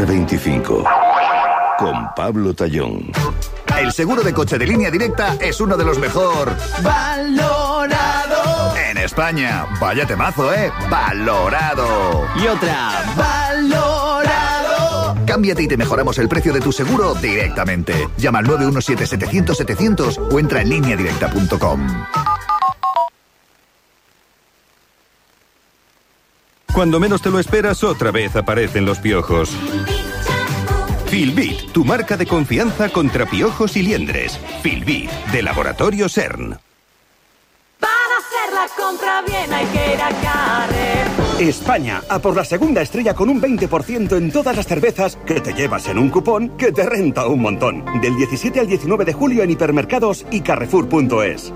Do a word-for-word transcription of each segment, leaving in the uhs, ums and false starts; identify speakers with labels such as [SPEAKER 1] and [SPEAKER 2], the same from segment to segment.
[SPEAKER 1] Hoguera veinticinco. Con Pablo Tallón.
[SPEAKER 2] El seguro de coche de Línea Directa es uno de los mejor valorado en España. Vaya temazo, ¿eh? Valorado.
[SPEAKER 3] Y otra, valorado.
[SPEAKER 2] Cámbiate y te mejoramos el precio de tu seguro directamente. Llama al nueve uno siete setecientos setecientos o entra en línea directa punto com.
[SPEAKER 4] Cuando menos te lo esperas, otra vez aparecen los piojos. Filbit, tu marca de confianza contra piojos y liendres. Filbit, de Laboratorio CERN.
[SPEAKER 5] Para hacer la compra bien hay que ir a Carrefour.
[SPEAKER 6] España, a por la segunda estrella con un veinte por ciento en todas las cervezas que te llevas en un cupón que te renta un montón. Del diecisiete al diecinueve de julio en hipermercados y carrefour punto es.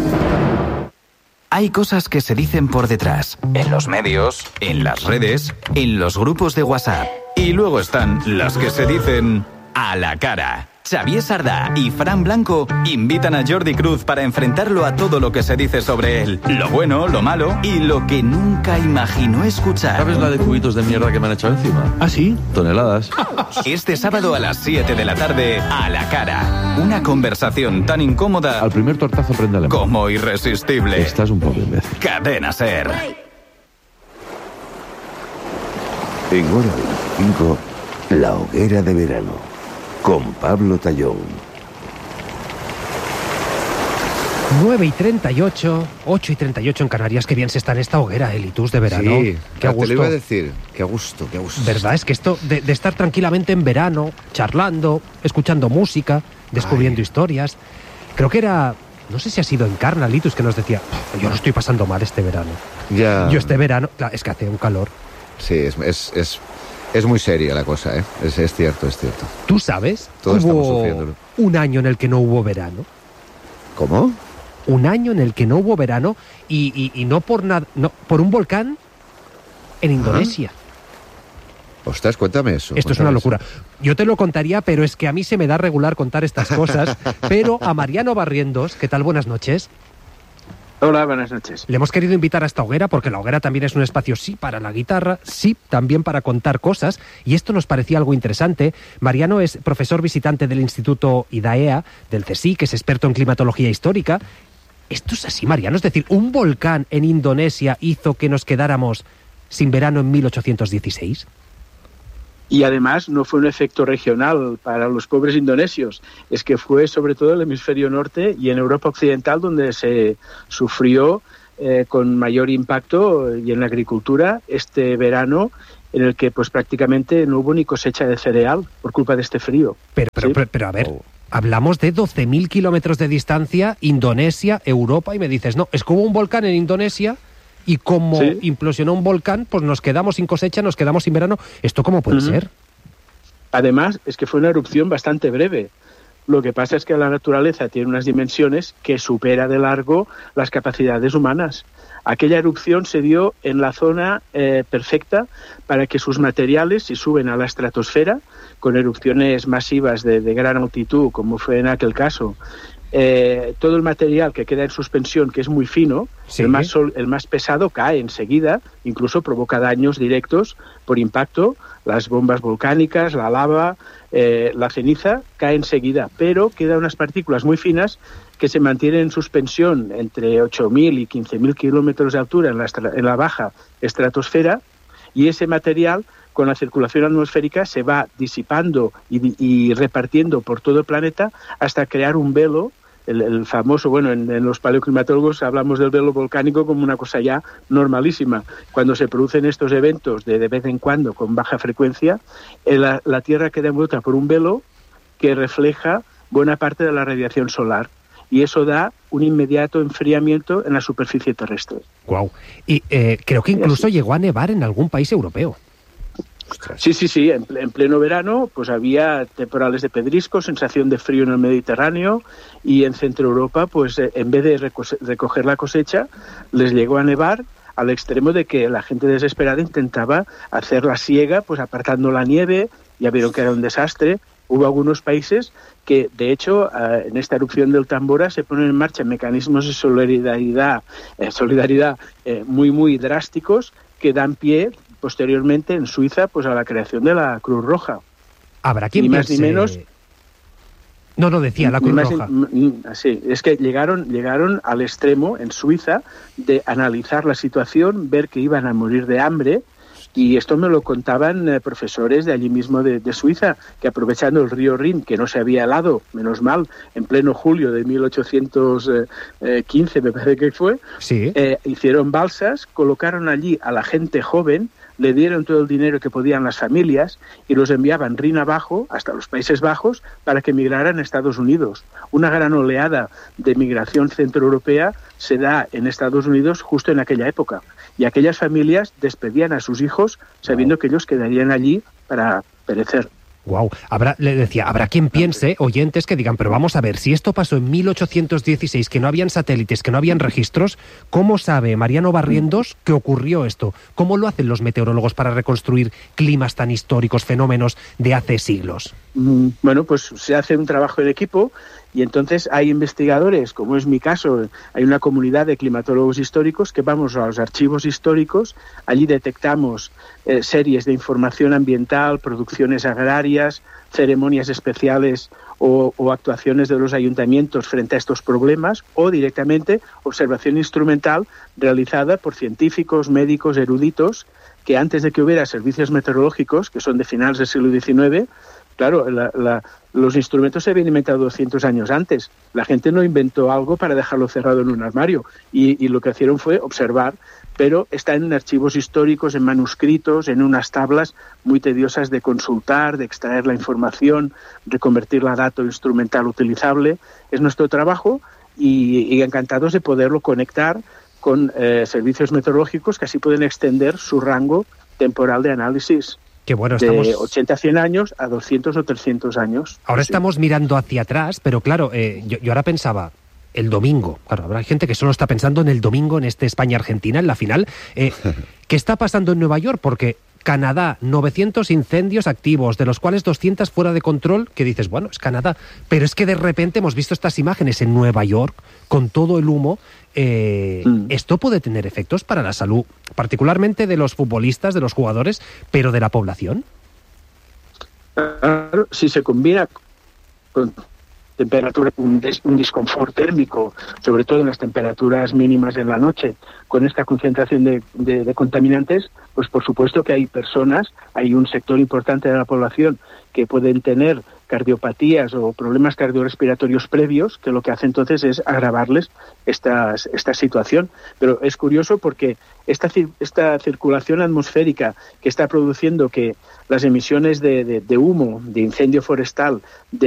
[SPEAKER 7] Hay cosas que se dicen por detrás, en los medios, en las redes, en los grupos de WhatsApp. Y luego están las que se dicen a la cara. Xavier Sardá y Fran Blanco invitan a Jordi Cruz para enfrentarlo a todo lo que se dice sobre él. Lo bueno, lo malo y lo que nunca imaginó escuchar.
[SPEAKER 8] ¿Sabes la de cubitos de mierda que me han echado encima?
[SPEAKER 7] ¿Ah, sí?
[SPEAKER 8] Toneladas.
[SPEAKER 7] Este sábado a las siete de la tarde, a la cara. Una conversación tan incómoda...
[SPEAKER 8] Al primer tortazo prende la mano.
[SPEAKER 7] Como irresistible.
[SPEAKER 8] Estás un poco imbécil.
[SPEAKER 7] Cadena SER.
[SPEAKER 1] En Hora veinticinco, La Hoguera de Verano. Con Pablo Tallón.
[SPEAKER 9] nueve y treinta y ocho, ocho y treinta y ocho en Canarias. Qué bien se está en esta hoguera, Elitus, de verano.
[SPEAKER 10] Sí,
[SPEAKER 9] qué a gusto.
[SPEAKER 10] te lo iba a decir. Qué a gusto, qué a gusto.
[SPEAKER 9] ¿Verdad? Es que esto de, de estar tranquilamente en verano, charlando, escuchando música, descubriendo Ay. historias. Creo que era... No sé si ha sido Encarna, Elitus, que nos decía, yo no estoy pasando mal este verano.
[SPEAKER 10] Ya.
[SPEAKER 9] Yo este verano... Claro, es que hace un calor.
[SPEAKER 10] Sí, es... es, es... Es muy seria la cosa, ¿eh? Es, es cierto, es cierto.
[SPEAKER 9] ¿Tú sabes?
[SPEAKER 10] Todos
[SPEAKER 9] hubo
[SPEAKER 10] estamos sufriéndolo.
[SPEAKER 9] Un año en el que no hubo verano.
[SPEAKER 10] ¿Cómo?
[SPEAKER 9] Un año en el que no hubo verano y, y, y no por nada, no, por un volcán en Indonesia.
[SPEAKER 10] ¿Ah? Ostras, cuéntame eso.
[SPEAKER 9] Esto
[SPEAKER 10] cuéntame
[SPEAKER 9] es una locura.
[SPEAKER 10] Eso.
[SPEAKER 9] Yo te lo contaría, pero es que a mí se me da regular contar estas cosas. Pero a Mariano Barrientos, ¿qué tal? Buenas noches.
[SPEAKER 11] Hola, buenas noches.
[SPEAKER 9] Le hemos querido invitar a esta hoguera porque la hoguera también es un espacio, sí, para la guitarra, sí, también para contar cosas, y esto nos parecía algo interesante. Mariano es profesor visitante del Instituto IDAEA, del CSIC, que es experto en climatología histórica. ¿Esto es así, Mariano? Es decir, ¿un volcán en Indonesia hizo que nos quedáramos sin verano en mil ochocientos dieciséis?
[SPEAKER 11] Y además no fue un efecto regional para los pobres indonesios, es que fue sobre todo en el hemisferio norte y en Europa occidental donde se sufrió eh, con mayor impacto y en la agricultura este verano en el que pues prácticamente no hubo ni cosecha de cereal por culpa de este frío.
[SPEAKER 9] Pero, pero,
[SPEAKER 11] ¿sí?
[SPEAKER 9] pero, pero a ver, oh. hablamos de doce mil kilómetros de distancia, Indonesia, Europa, y me dices, no, es que hubo un volcán en Indonesia... Y como ¿Sí? implosionó un volcán, pues nos quedamos sin cosecha, nos quedamos sin verano. ¿Esto cómo puede uh-huh. ser?
[SPEAKER 11] Además, es que fue una erupción bastante breve. Lo que pasa es que la naturaleza tiene unas dimensiones que supera de largo las capacidades humanas. Aquella erupción se dio en la zona eh, perfecta para que sus materiales, si suben a la estratosfera, con erupciones masivas de, de gran altitud, como fue en aquel caso, Eh, todo el material que queda en suspensión, que es muy fino, sí. el, más sol, el más pesado cae enseguida, incluso provoca daños directos por impacto, las bombas volcánicas, la lava, eh, la ceniza cae enseguida, pero quedan unas partículas muy finas que se mantienen en suspensión entre ocho mil y quince mil kilómetros de altura en la, en la baja estratosfera, y ese material con la circulación atmosférica se va disipando y, y repartiendo por todo el planeta hasta crear un velo, el, el famoso, bueno, en, en los paleoclimatólogos hablamos del velo volcánico como una cosa ya normalísima. Cuando se producen estos eventos de, de vez en cuando con baja frecuencia, la, la Tierra queda envuelta por un velo que refleja buena parte de la radiación solar. Y eso da un inmediato enfriamiento en la superficie terrestre.
[SPEAKER 9] Guau. Y eh, creo que incluso llegó a nevar en algún país europeo.
[SPEAKER 11] Sí, sí, sí, en, en pleno verano pues había temporales de pedrisco, sensación de frío en el Mediterráneo, y en Centro Europa pues eh, en vez de reco- recoger la cosecha les llegó a nevar al extremo de que la gente desesperada intentaba hacer la siega pues apartando la nieve. Ya vieron que era un desastre. Hubo algunos países que, de hecho, eh, en esta erupción del Tambora se ponen en marcha mecanismos de solidaridad, eh, solidaridad eh, muy, muy drásticos que dan pie posteriormente en Suiza pues a la creación de la Cruz Roja.
[SPEAKER 9] Habrá quien
[SPEAKER 11] ni más
[SPEAKER 9] piense...
[SPEAKER 11] ni menos.
[SPEAKER 9] No, no, decía la Cruz
[SPEAKER 11] más,
[SPEAKER 9] Roja.
[SPEAKER 11] Sí, es que llegaron, llegaron al extremo en Suiza de analizar la situación, ver que iban a morir de hambre, y esto me lo contaban eh, profesores de allí mismo de, de Suiza, que aprovechando el río Rin, que no se había helado, menos mal, en pleno julio de mil ochocientos quince, me parece que fue,
[SPEAKER 9] sí.
[SPEAKER 11] eh, hicieron balsas, colocaron allí a la gente joven, le dieron todo el dinero que podían las familias y los enviaban Rin abajo, hasta los Países Bajos, para que emigraran a Estados Unidos. Una gran oleada de migración centroeuropea se da en Estados Unidos justo en aquella época. Y aquellas familias despedían a sus hijos sabiendo que ellos quedarían allí para perecer.
[SPEAKER 9] Wow, habrá, le decía, habrá quien piense, oyentes, que digan, pero vamos a ver, si esto pasó en mil ochocientos dieciséis, que no habían satélites, que no habían registros, ¿cómo sabe Mariano Barrientos que ocurrió esto? ¿Cómo lo hacen los meteorólogos para reconstruir climas tan históricos, fenómenos de hace siglos?
[SPEAKER 11] Bueno, pues se hace un trabajo en equipo y entonces hay investigadores, como es mi caso, hay una comunidad de climatólogos históricos que vamos a los archivos históricos, allí detectamos eh, series de información ambiental, producciones agrarias, ceremonias especiales o, o actuaciones de los ayuntamientos frente a estos problemas, o directamente observación instrumental realizada por científicos, médicos, eruditos, que antes de que hubiera servicios meteorológicos, que son de finales del siglo diecinueve, claro, la, la, los instrumentos se habían inventado doscientos años antes. La gente no inventó algo para dejarlo cerrado en un armario. Y, y lo que hicieron fue observar, pero está en archivos históricos, en manuscritos, en unas tablas muy tediosas de consultar, de extraer la información, de convertirla a dato instrumental utilizable. Es nuestro trabajo y, y encantados de poderlo conectar con eh, servicios meteorológicos que así pueden extender su rango temporal de análisis.
[SPEAKER 9] Que bueno, estamos...
[SPEAKER 11] de ochenta a cien años a doscientos o trescientos años.
[SPEAKER 9] Ahora
[SPEAKER 11] sí.
[SPEAKER 9] Estamos mirando hacia atrás, pero claro, eh, yo, yo ahora pensaba, el domingo, claro, habrá gente que solo está pensando en el domingo en este España-Argentina, en la final. Eh, ¿Qué está pasando en Nueva York? Porque Canadá, novecientos incendios activos, de los cuales doscientos fuera de control, que dices, bueno, es Canadá, pero es que de repente hemos visto estas imágenes en Nueva York, con todo el humo. Eh, mm. Esto puede tener efectos para la salud, particularmente de los futbolistas, de los jugadores, pero de la población.
[SPEAKER 11] Claro, si se combina con temperatura, un, des, un disconfort térmico, sobre todo en las temperaturas mínimas en la noche, con esta concentración de, de, de contaminantes, pues por supuesto que hay personas, hay un sector importante de la población que pueden tener cardiopatías o problemas cardiorrespiratorios previos, que lo que hace entonces es agravarles esta, esta situación. Pero es curioso porque esta, esta circulación atmosférica que está produciendo que las emisiones de, de, de humo, de incendio forestal, de